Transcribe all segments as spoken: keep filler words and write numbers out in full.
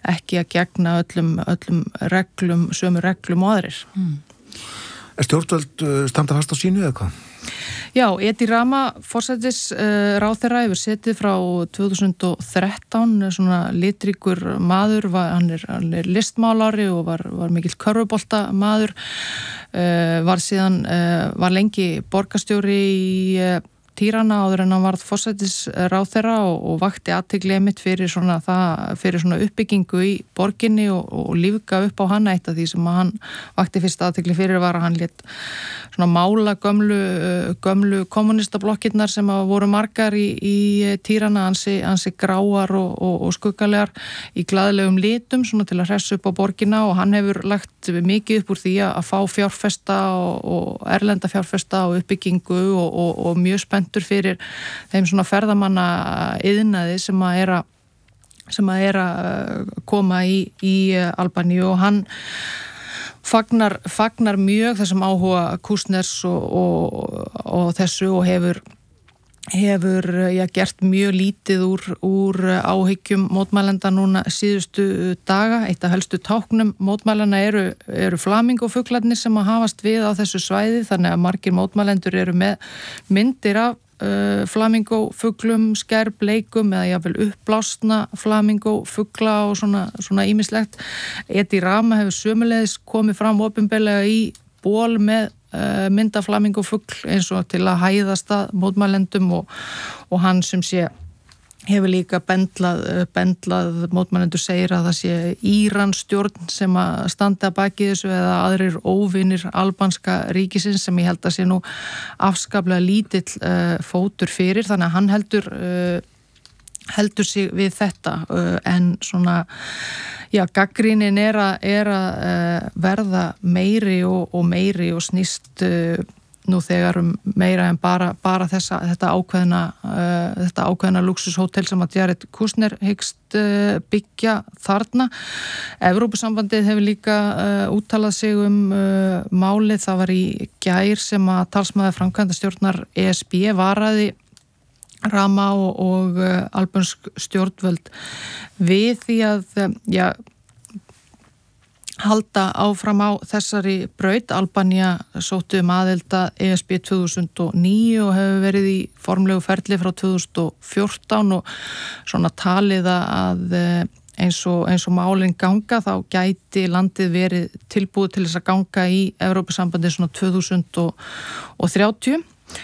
ekki að gegna öllum, öllum reglum, sömu reglum og aðrir. Mm. Er stjórnvöld standa fast á sínu eða hvað? Já, Edi Rama, forsætis uh, ráðherra hefur setið frá tvö þúsund og þrettán, svona litríkur maður, var, hann, er, hann er listmálari og var, var mikill körfubolta maður, uh, var síðan, uh, var lengi borgarstjóri í uh, Tirana áður en hann varð forsætisráðherra og, og vakti athygli einmitt fyrir svona, það, fyrir svona uppbyggingu í borginni og, og lífga upp á hann. Eitt af því sem hann vakti fyrst athygli fyrir var að hann lét svona mála gömlu, gömlu kommunistablokkirnar sem voru margar í, í Tirana, ansi, ansi gráar og, og, og skuggalegar í glaðlegum litum svona til að hressa upp á borgina, og hann hefur lagt mikið upp úr því að fá fjárfesta og, og erlenda fjárfesta og uppbyggingu og, og, og mjög spenntur fyrir þeim svona ferðamanna iðnaði sem að er að, sem að er að koma í, í Albaníu, og hann fagnar, fagnar mjög þessum áhuga Kúsners og, og, og þessu, og hefur hefur já, gert mjög lítið úr, úr áhyggjum mótmælenda núna síðustu daga. Eitt af helstu táknum mótmælana eru, eru flamingófuglarnir sem að hafast við á þessu svæði, þannig að margir mótmælendur eru með myndir af uh, flamingófuglum, skærbleikum eða jáfnvel uppblásna flamingófugla og svona, svona ýmislegt. Edi Rama hefur sömuleiðis komið fram opinberlega í ból með mynda flamingófugl eins og til að hæðast að mótmælendum, og, og hann sem sé hefur líka bendlað, bendlað mótmælendur segir að það sé Íran stjórn sem að standa að baki þessu eða aðrir óvinir albanska ríkisins, sem ég held að sé nú afskaplega lítill uh, fótur fyrir, þannig að hann heldur uh, heldur sig við þetta, uh, en svona já, gagnrýnin er að, er að uh, verða meiri og, og meiri og snýst uh, nú þegar um meira en bara, bara þessa, þetta ákveðna uh, þetta ákveðna luxushótel sem að Jared Kushner hyggst uh, byggja þarna. Evrópusambandið hefur líka uh, úttalað sig um uh, málið. Það var í gær sem að talsmaður framkvæmdastjórnar E S B varaði Rama og, og uh, albönsk stjórnvöld við því að já, halda áfram á þessari braut. Albanía sótti um aðild að E S B tvö þúsund og níu og hefur verið í formlegu ferli frá tvö þúsund og fjórtán, og svona talið að eins og, eins og málin ganga þá gæti landið verið tilbúið til þess að ganga í Evrópusambandi svona tvö þúsund og þrjátíu,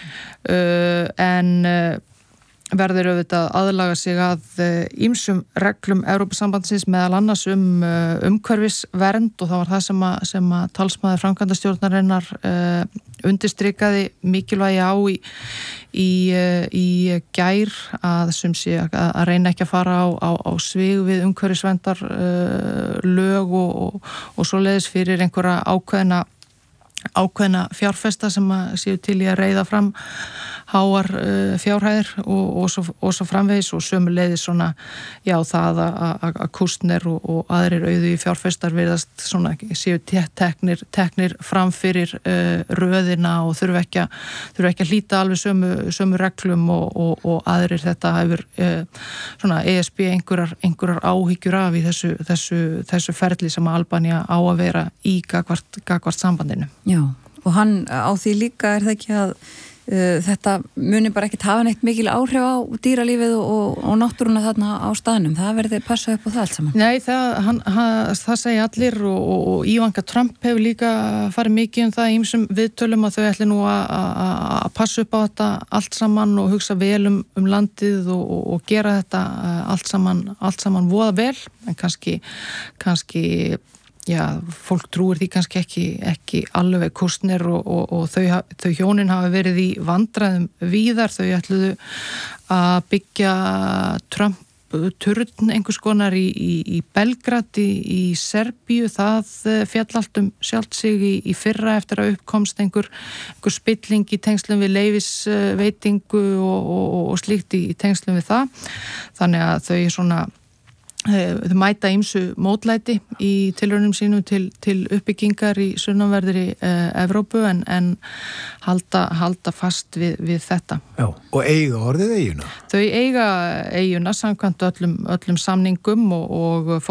uh, en uh, verður auðvitað aðlaga sig að ýmsum reglum Evrópusambandsins, meðal annars um umhverfisvernd, og það var það sem að, sem að talsmaður framkvæmdastjórnarinnar uh, undirstrikaði mikilvægi á í, í, í gær, að sem sé að, að reyna ekki að fara á, á, á svig við umhverfisverndar uh, lög og, og, og svoleiðis fyrir einhverja ákveðna ákveðna fjárfesta sem að séu til í að reiða fram háar uh, fjárhæðir og, og, svo, og svo framvegis, og sömuleiðis svona, já, það að Kushner og, og aðrir auðu í fjárfestar virðast svona séu teknir, teknir fram fyrir uh, röðina og þurfa ekki að, þurfa ekki að hlíta alveg sömu, sömu reglum og, og, og aðrir. Þetta hefur uh, svona E S B einhverjar, einhverjar áhyggjur af í þessu, þessu, þessu ferli sem Albanía á að vera í gagvart, gagvart sambandinu. Já, og hann á því líka er það ekki að uh, þetta muni bara ekkert hafa neitt mikil áhrif á dýralífið og, og náttúruna þarna á staðnum. Það verði passað upp á það allt saman. Nei, það, hann, hann, það segja allir, og, og, og Ivanka Trump hefur líka farið mikið um það í ýmsum viðtölum að þau ætli nú að passa upp á þetta allt saman og hugsa vel um, um landið og, og, og gera þetta allt saman, allt saman voða vel, en kannski, kannski já, fólk trúir því kannski ekki, ekki alveg. Kushner og, og, og þau, þau hjónin hafa verið í vandræðum víðar. Þau ætluðu að byggja Trump turn einhvers konar í, í, í Belgrad í, í Serbíu. Það fjall allt um sjálft sig í, í fyrra eftir að uppkomst einhver, einhver spilling í tengslum við leyfisveitingu og, og, og slíkt í, í tengslum við það. Þannig að þau svona þau mæta ýmsu mótlæti í tilraunum sínum til, til uppbyggingar í sunnanverðri eh, Evrópu, en, en halda, halda fast við, við þetta. Já, og eiga orðið eiguna? Þau eiga eiguna samkvæmt öllum, öllum samningum og, og